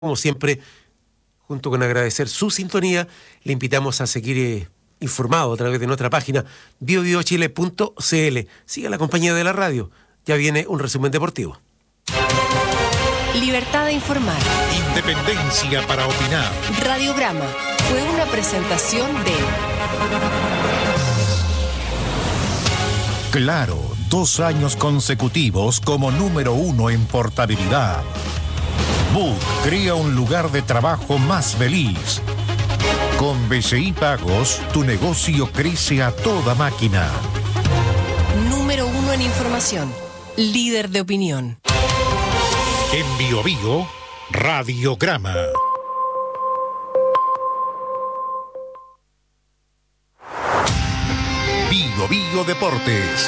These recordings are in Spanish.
Como siempre, junto con agradecer su sintonía, le invitamos a seguir informado a través de nuestra página biobiochile.cl. Siga la compañía de la radio. Ya viene un resumen deportivo. Libertad de informar. Independencia para opinar. Radiograma fue una presentación de Claro, 2 años consecutivos como número 1 en portabilidad. Book crea un lugar de trabajo más feliz. Con BCI Pagos, tu negocio crece a toda máquina. Número 1 en información. Líder de opinión. En Bio Bio, Radiograma. Bio Bio Deportes.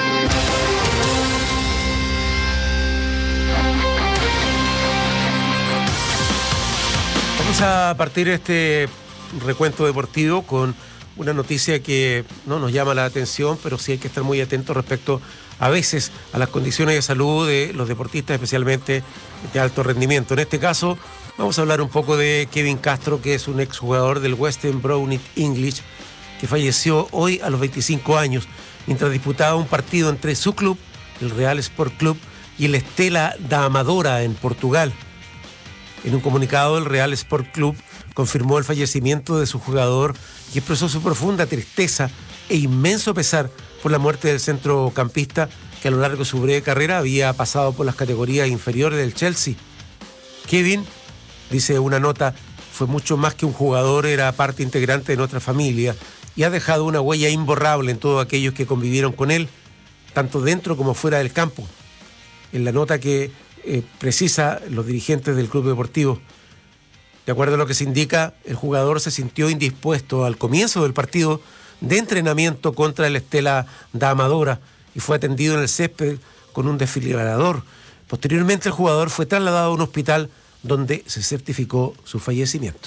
Vamos a partir este recuento deportivo con una noticia que no nos llama la atención, pero sí hay que estar muy atentos respecto a veces a las condiciones de salud de los deportistas, especialmente de alto rendimiento. En este caso, vamos a hablar un poco de Kevin Castro, que es un exjugador del Western Browning English, que falleció hoy a los 25 años, mientras disputaba un partido entre su club, el Real Sport Club, y el Stella da Amadora en Portugal. En un comunicado, el Real Sport Club confirmó el fallecimiento de su jugador y expresó su profunda tristeza e inmenso pesar por la muerte del centrocampista que a lo largo de su breve carrera había pasado por las categorías inferiores del Chelsea. Kevin, dice una nota, fue mucho más que un jugador, era parte integrante de nuestra familia y ha dejado una huella imborrable en todos aquellos que convivieron con él, tanto dentro como fuera del campo. En la nota que precisa los dirigentes del club deportivo, de acuerdo a lo que se indica, el jugador se sintió indispuesto al comienzo del partido de entrenamiento contra el Stella da Amadora y fue atendido en el césped con un desfibrilador. Posteriormente el jugador fue trasladado a un hospital donde se certificó su fallecimiento.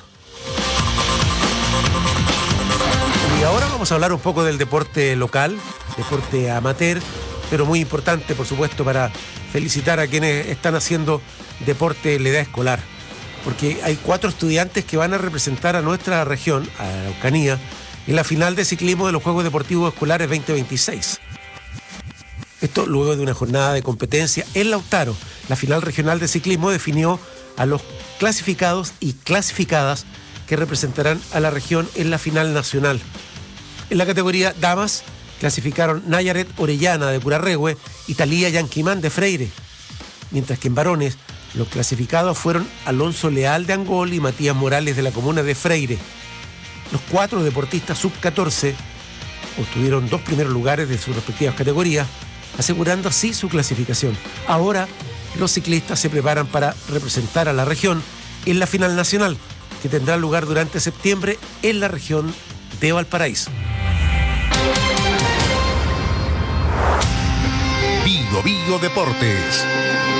Y ahora vamos a hablar un poco del deporte local, deporte amateur, pero muy importante, por supuesto, para felicitar a quienes están haciendo deporte en la edad escolar, porque hay 4 estudiantes que van a representar a nuestra región, a la Araucanía, en la final de ciclismo de los Juegos Deportivos Escolares 2026. Esto luego de una jornada de competencia en Lautaro. La final regional de ciclismo definió a los clasificados y clasificadas que representarán a la región en la final nacional. En la categoría damas, clasificaron Nayaret Orellana de Curarrehue y Talía Yanquimán de Freire, mientras que en varones los clasificados fueron Alonso Leal de Angol y Matías Morales de la comuna de Freire. Los 4 deportistas sub-14 obtuvieron 2 primeros lugares de sus respectivas categorías, asegurando así su clasificación. Ahora los ciclistas se preparan para representar a la región en la final nacional, que tendrá lugar durante septiembre en la región de Valparaíso. Bio Bio Deportes.